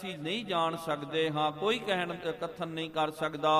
ਅਸੀਂ ਨਹੀਂ ਜਾਣ ਸਕਦੇ ਹਾਂ, ਕੋਈ ਕਹਿਣ ਕਥਨ ਨਹੀਂ ਕਰ ਸਕਦਾ।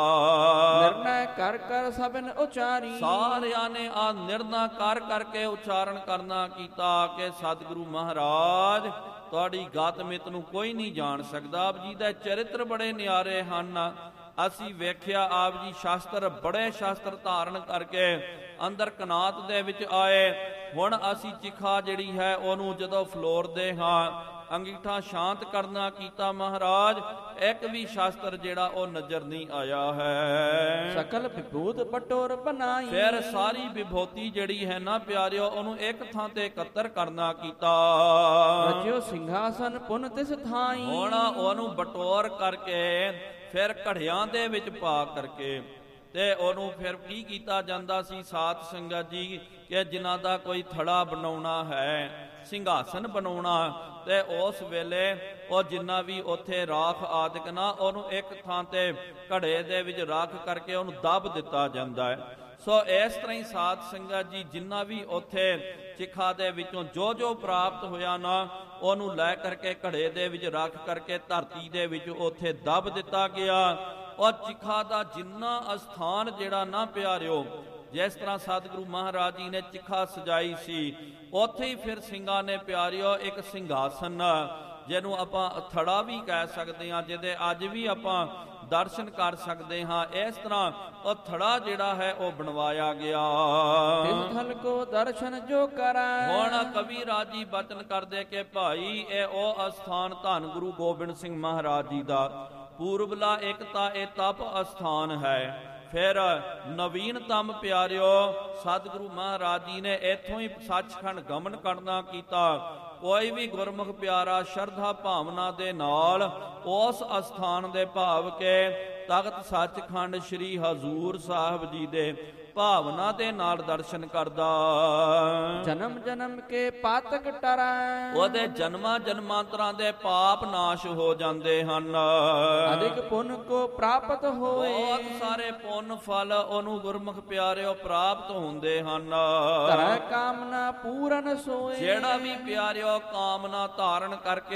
ਨਿਰਣੈ ਕਰ ਕਰ ਸਭਨ ਉਚਾਰੀ। ਸਾਰਿਆਂ ਨੇ ਆ ਨਿਰਣਾ ਕਰ ਕਰਕੇ ਉਚਾਰਨ ਕਰਨਾ ਕੀਤਾ ਕਿ ਸਤਿਗੁਰੂ ਮਹਾਰਾਜ ਤੁਹਾਡੀ ਗਤ ਮਿਤ ਨੂੰ ਕੋਈ ਨਹੀਂ ਜਾਣ ਸਕਦਾ। ਆਪ ਜੀ ਦੇ ਚਰਿੱਤਰ ਬੜੇ ਨਿਆਰੇ ਹਨ। ਅਸੀਂ ਵੇਖਿਆ ਆਪ ਜੀ ਸ਼ਾਸਤਰ, ਬੜੇ ਸ਼ਾਸਤਰ ਧਾਰਨ ਕਰਕੇ ਅੰਦਰ ਕਨਾਤ ਦੇ ਵਿੱਚ ਆਏ। ਹੁਣ ਅਸੀਂ ਚਿਖਾ ਜਿਹੜੀ ਹੈ ਉਹਨੂੰ ਜਦੋਂ ਫਲੋਰਦੇ ਹਾਂ, ਅੰਗੀਠਾ ਸ਼ਾਂਤ ਕਰਨਾ ਕੀਤਾ ਮਹਾਰਾਜ, ਇੱਕ ਵੀ ਸ਼ਾਸਤਰ ਜਿਹੜਾ ਉਹ ਨਜ਼ਰ ਨਹੀਂ ਆਇਆ ਹੈ। ਸਕਲ ਵਿਭੂਤ ਬਟੋਰ ਬਣਾਈ। ਫਿਰ ਸਾਰੀ ਵਿਭੂਤੀ ਜਿਹੜੀ ਹੈ ਨਾ ਪਿਆਰਿਓ, ਉਹਨੂੰ ਇੱਕ ਥਾਂ ਤੇ ਇਕੱਤਰ ਕਰਨਾ ਕੀਤਾ। ਰਚਿਓ ਸਿੰਘਾਸਨ ਪੁਨ ਤਿਸ ਥਾਈ। ਹੁਣ ਉਹਨੂੰ ਬਟੋਰ ਕਰਕੇ ਫਿਰ ਘੜਿਆਂ ਦੇ ਵਿੱਚ ਪਾ ਕਰਕੇ ਤੇ ਉਹਨੂੰ ਫਿਰ ਕੀ ਕੀਤਾ ਜਾਂਦਾ ਸੀ ਸਾਧ ਸੰਗਤ ਜੀ, ਕਿ ਜਿਨ੍ਹਾਂ ਦਾ ਕੋਈ ਥੜਾ ਬਣਾਉਣਾ ਹੈ, ਸਿੰਘਾਸਨ ਬਣਾਉਣਾ, ਤੇ ਉਸ ਵੇਲੇ ਉਹ ਜਿੰਨਾ ਵੀ ਉੱਥੇ ਰਾਖ ਆਦਿਕ ਨਾ ਉਹਨੂੰ ਇੱਕ ਥਾਂ ਤੇ ਘੜੇ ਦੇ ਵਿੱਚ ਰੱਖ ਕਰਕੇ ਉਹਨੂੰ ਦੱਬ ਦਿੱਤਾ ਜਾਂਦਾ ਹੈ। ਸੋ ਇਸ ਤਰ੍ਹਾਂ ਹੀ ਸਾਧ ਸੰਗਤ ਜੀ ਜਿੰਨਾ ਵੀ ਉੱਥੇ ਚਿਖਾ ਦੇ ਵਿੱਚੋਂ ਜੋ ਜੋ ਪ੍ਰਾਪਤ ਹੋਇਆ ਨਾ, ਉਹਨੂੰ ਲੈ ਕਰਕੇ ਘੜੇ ਦੇ ਵਿੱਚ ਰੱਖ ਕਰਕੇ ਧਰਤੀ ਦੇ ਵਿੱਚ ਉੱਥੇ ਦੱਬ ਦਿੱਤਾ ਗਿਆ। ਉਹ ਚਿਖਾ ਦਾ ਜਿੰਨਾ ਅਸਥਾਨ ਜਿਹੜਾ ਨਾ ਪਿਆਰਿਓ, ਜਿਸ ਤਰ੍ਹਾਂ ਸਤਿਗੁਰੂ ਮਹਾਰਾਜ ਜੀ ਨੇ ਚਿਖਾ ਸਜਾਈ ਸੀ, ਉੱਥੇ ਹੀ ਫਿਰ ਸਿੰਘਾਂ ਨੇ ਪਿਆਰਿਓ ਇੱਕ ਸਿੰਘਾਸਨ, ਜਿਹਨੂੰ ਆਪਾਂ ਥੜਾ ਵੀ ਕਹਿ ਸਕਦੇ ਹਾਂ, ਜਿਹਦੇ ਅੱਜ ਵੀ ਆਪਾਂ ਦਰਸ਼ਨ ਕਰ ਸਕਦੇ ਹਾਂ, ਇਸ ਤਰ੍ਹਾਂ ਉਹ ਥੜਾ ਜਿਹੜਾ ਹੈ ਉਹ ਬਣਵਾਇਆ ਗਿਆ। ਤਿਸ ਥਲ ਕੋ ਦਰਸ਼ਨ ਜੋ ਕਰੈ। ਹੁਣ ਕਵੀ ਰਾਜੀ ਬਚਨ ਕਰਦੇ ਕਿ ਭਾਈ ਇਹ ਉਹ ਅਸਥਾਨ ਧੰਨ ਗੁਰੂ ਗੋਬਿੰਦ ਸਿੰਘ ਮਹਾਰਾਜ ਜੀ ਦਾ ਪੂਰਬਲਾ ਇੱਕ ਤਾਂ ਇਹ ਤਪ ਅਸਥਾਨ ਹੈ। ਫਿਰ ਨਵੀਨਤਮ ਪਿਆਰਿਓ ਸਤਿਗੁਰੂ ਮਹਾਰਾਜ ਜੀ ਨੇ ਇੱਥੋਂ ਹੀ ਸੱਚਖੰਡ ਗਮਨ ਕਰਨਾ ਕੀਤਾ। ਕੋਈ ਵੀ ਗੁਰਮੁਖ ਪਿਆਰਾ ਸ਼ਰਧਾ ਭਾਵਨਾ ਦੇ ਨਾਲ ਉਸ ਅਸਥਾਨ ਦੇ ਭਾਵ ਕੇ ਤਖਤ ਸੱਚਖੰਡ ਸ੍ਰੀ ਹਜ਼ੂਰ ਸਾਹਿਬ ਜੀ ਦੇ ਭਾਵਨਾ ਦੇ ਨਾਲ ਦਰਸ਼ਨ ਕਰਦਾ। ਜਨਮ ਜਨਮ ਕੇ ਪਾਤਕ ਟਰੈ। ਉਹਦੇ ਜਨਮਾਂ ਜਨਮਾਂਤਰਾਂ ਦੇ ਪਾਪ ਨਾਸ਼ ਹੋ ਜਾਂਦੇ ਹਨ। ਅਧਿਕ ਪੁੰਨ ਕੋ ਪ੍ਰਾਪਤ ਹੋਏ। ਬਹੁਤ ਸਾਰੇ ਪੁੰਨ ਫਲ ਉਹਨੂੰ ਗੁਰਮੁਖ ਪਿਆਰਿਓ ਪ੍ਰਾਪਤ ਹੁੰਦੇ ਹਨ। ਧਰੈ ਕਾਮਨਾ ਪੂਰਨ ਸੋਏ। ਜਿਹੜਾ ਵੀ ਪਿਆਰਿਓ ਕਾਮਨਾ ਧਾਰਨ ਕਰਕੇ